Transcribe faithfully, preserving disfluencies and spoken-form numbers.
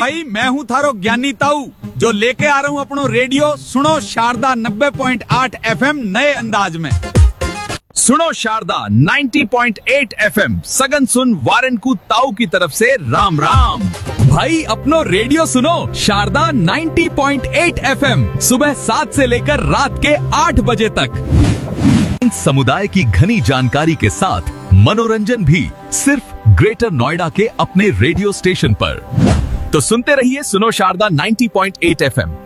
भाई, मैं हूँ थारो ज्ञानी ताऊ, जो लेके आ रहा हूँ अपनो रेडियो सुनो शारदा नब्बे पॉइंट आठ एफएम नए अंदाज में। सुनो शारदा नब्बे पॉइंट आठ एफएम, सगन सुन वारन को ताऊ की तरफ से राम राम। भाई अपनो रेडियो सुनो शारदा नब्बे पॉइंट आठ एफएम, सुबह सात से लेकर रात के आठ बजे तक। समुदाय की घनी जानकारी के साथ मनोरंजन भी सिर्फ ग्रेटर नोएडा के अपने रेडियो स्टेशन पर। तो सुनते रहिए सुनो शारदा नब्बे पॉइंट आठ एफएम।